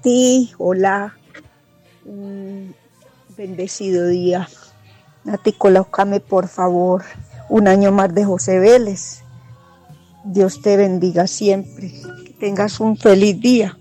Sí, hola, un bendecido día. Nati, colócame por favor un año más de José Vélez. Dios te bendiga siempre. Que tengas un feliz día.